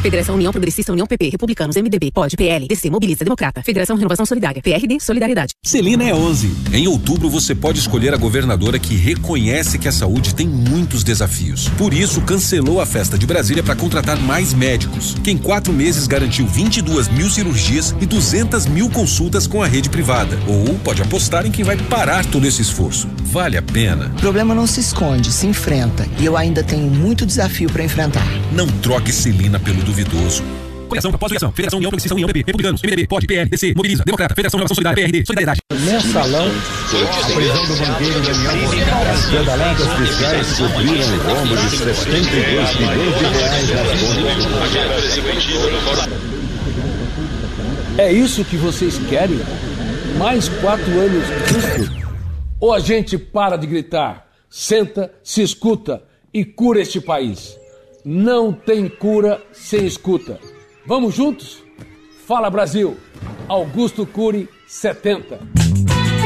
Federação União Progressista, União PP, Republicanos, MDB, POD, PL, DC, Mobiliza, Democrata, Federação Renovação Solidária, PRD, Solidariedade. Celina é 11. Em outubro você pode escolher a governadora que reconhece que a saúde tem muitos desafios. Por isso, cancelou a festa de Brasília para contratar mais médicos, que em 4 meses garantiu 22 mil cirurgias e 200 mil consultas com a rede privada. Ou pode apostar em quem vai parar todo esse esforço. Vale a pena. O problema não se esconde, se enfrenta. E eu ainda tenho muito desafio para enfrentar. Não troque Celina pelo duvidoso. Coligação, pós-coligação, Federação União Progressista, União PP, Republicanos, MDB, POD, PL, DC, Mobiliza, Democrata, Federação Renovação Solidária, PRD, Solidariedade. Mensalão, a prisão do banqueiro Daniel Monteiro. As pedaladas fiscais cobriram o rombo de 72 milhões de reais nas contas. É isso que vocês querem? Mais 4 anos disso? Ou a gente para de gritar, senta, se escuta e cura este país? Não tem cura sem escuta. Vamos juntos? Fala Brasil! Augusto Cury, 70.